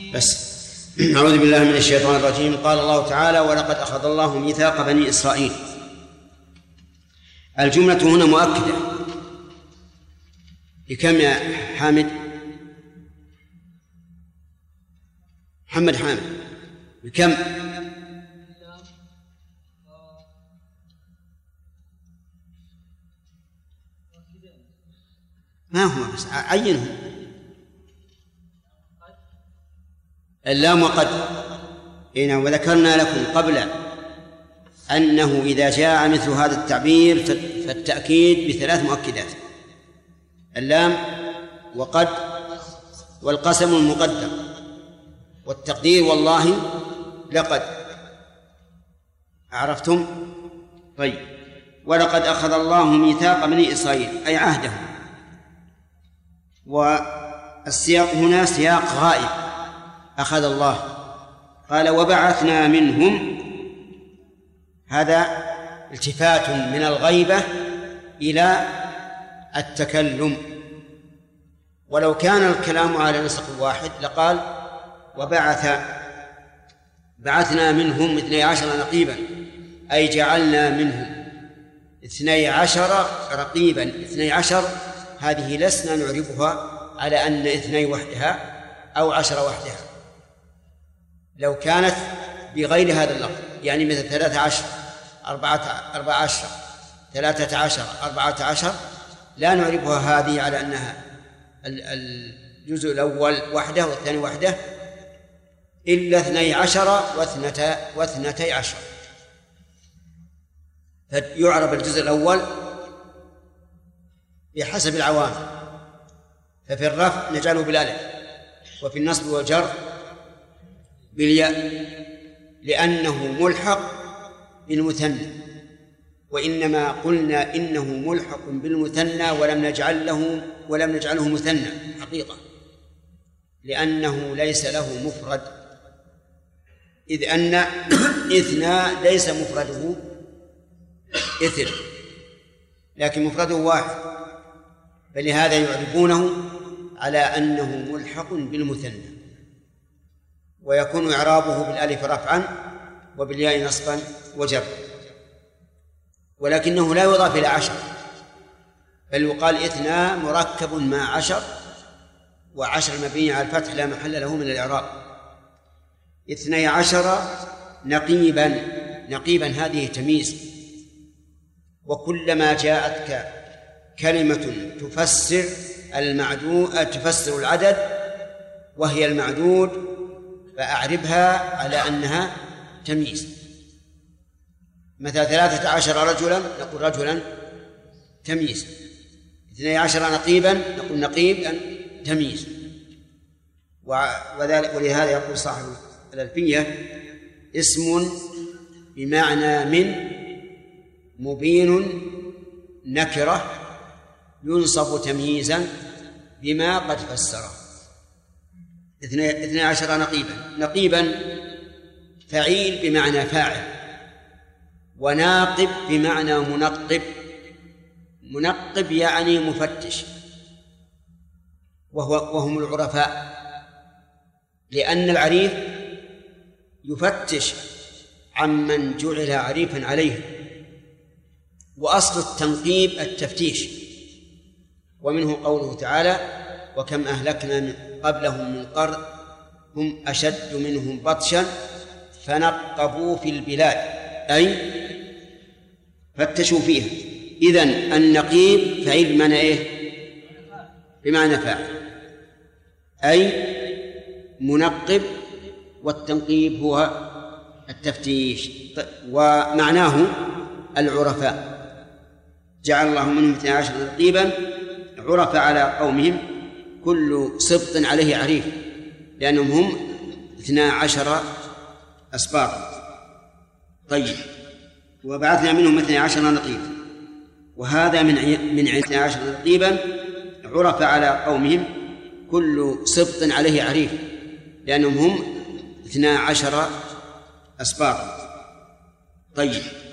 بس. أعوذ بالله من الشيطان الرجيم. قال الله تعالى: ولقد أخذ الله ميثاق بني إسرائيل. الجملة هنا مؤكدة بكم يا حامد؟ محمد حامد، بكم؟ ما هو بس عينه. اللام وقد. وذكرنا لكم قبل أنه إذا جاء مثل هذا التعبير فالتأكيد بثلاث مؤكدات: اللام وقد والقسم المقدر والتقدير والله لقد. عرفتم؟ طيب. ولقد أخذ الله ميثاق بني إسرائيل أي عهدهم. والسياق هنا سياق غائب. أخذ الله، قال: وبعثنا منهم. هذا التفات من الغيبة إلى التكلم. ولو كان الكلام على نسق واحد لقال: بعثنا منهم 12 رقيبا، أي جعلنا منهم 12 رقيبا. 12 هذه لسنا نعرفها على أن 2 وحدها أو 10 وحدها. لو كانت بغير هذا اللفظ، يعني مثل 13 14 13 14، لا نعرفها هذه على أنها الجزء الأول وحده والثاني وحده، إلا 12 و12. فيعرف الجزء الأول بحسب العوامل، ففي الرفع نجعله بالألف، وفي النصب والجر بالياء، لأنه ملحق بالمثنى. وإنما قلنا إنه ملحق بالمثنى ولم نجعله مثنى حقيقة، لأنه ليس له مفرد، إذ أن 2 ليس مفرده 2 لكن مفرده 1، فلهذا يعرفونه على أنه ملحق بالمثنى، ويكون إعرابه بالألف رفعا وبالياء نصبا وجرا، ولكنه لا يضاف إلى 10، بل يقال 2 مركب مع 10، و10 مبني على الفتح لا محل له من الإعراب. 12 نقيبا هذه تمييز. وكلما جاءتك كلمة تفسر العدد وهي المعدود فأعربها على أنها تمييز. مثلا 13 رجلا نقول رجلا تمييز، 12 نقيبا نقول نقيب تمييز. ولهذا يقول صاحب الألفية: اسم بمعنى من مبين نكرة ينصب تمييزا بما قد فسره. 12 نقيبا فعيل بمعنى فاعل، وناقب بمعنى منقب يعني مفتش، وهم العرفاء، لأن العريف يفتش عمن جعل عريفا عليه، وأصل التنقيب التفتيش. ومنه قوله تعالى: وكم أهلكنا من قبلهم من قرن هم أشد منهم بطشا فنقبوا في البلاد، أي فتشوا فيها. إذن النقيب فعيل بمعنى إيه؟ بمعنى فاعل، أي منقب، والتنقيب هو التفتيش، ومعناه العرفاء. جعل الله منهم 12 نقيبا عرف على قومهم، كل سبط عليه عريف، لأنهم هم 12 أسباط. طيب. وبعثنا منهم 12 نقيبا، وهذا من 12 نقيبا عرف على قومهم، كل سبط عليه عريف، لأنهم هم 12 أسباط. طيب.